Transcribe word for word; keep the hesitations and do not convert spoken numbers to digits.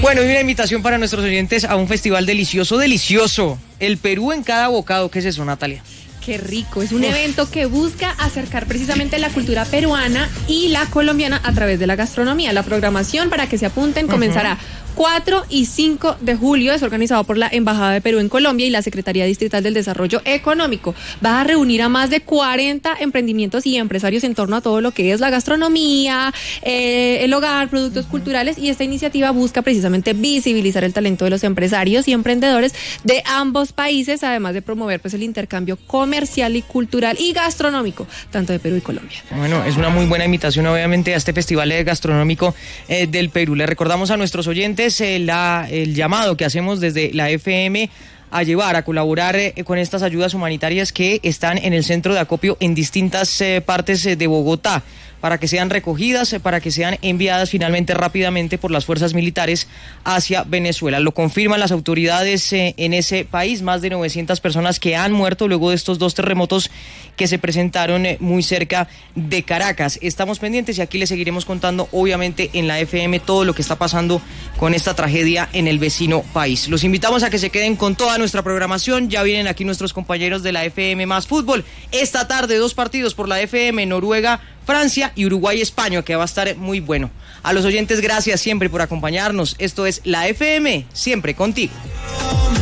Bueno, y una invitación para nuestros oyentes a un festival delicioso, delicioso. El Perú en cada bocado. ¿Qué es eso, Natalia? Qué rico, es un evento que busca acercar precisamente la cultura peruana y la colombiana a través de la gastronomía. La programación, para que se apunten, comenzará uh-huh. cuatro y cinco de julio, es organizado por la Embajada de Perú en Colombia y la Secretaría Distrital del Desarrollo Económico. Va a reunir a más de cuarenta emprendimientos y empresarios en torno a todo lo que es la gastronomía, eh, el hogar, productos uh-huh. culturales, y esta iniciativa busca precisamente visibilizar el talento de los empresarios y emprendedores de ambos países, además de promover pues el intercambio comercial comercial y cultural y gastronómico, tanto de Perú y Colombia. Bueno, es una muy buena invitación obviamente a este festival gastronómico eh, del Perú. Le recordamos a nuestros oyentes eh, la, el llamado que hacemos desde la F M a llevar, a colaborar eh, con estas ayudas humanitarias que están en el centro de acopio en distintas eh, partes eh, de Bogotá, para que sean recogidas, para que sean enviadas finalmente rápidamente por las fuerzas militares hacia Venezuela. Lo confirman las autoridades eh, en ese país, más de novecientas personas que han muerto luego de estos dos terremotos que se presentaron eh, muy cerca de Caracas. Estamos pendientes y aquí les seguiremos contando, obviamente, en la F M todo lo que está pasando con esta tragedia en el vecino país. Los invitamos a que se queden con toda nuestra programación. Ya vienen aquí nuestros compañeros de la F M Más Fútbol. Esta tarde, dos partidos por la F M, Noruega, Francia y Uruguay-España, que va a estar muy bueno. A los oyentes, gracias siempre por acompañarnos. Esto es la F M, siempre contigo.